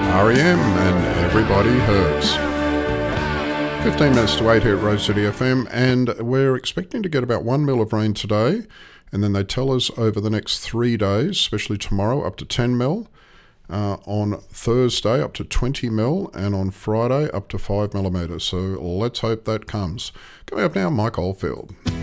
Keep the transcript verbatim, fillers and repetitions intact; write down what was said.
R E M and Everybody Hurts. fifteen minutes to eight here at Rose City F M, and we're expecting to get about one mil of rain today, and then they tell us over the next three days, especially tomorrow, up to ten mil. Uh, on Thursday, up to twenty mil, and on Friday, up to five millimetres. So let's hope that comes. Coming up now, Mike Oldfield.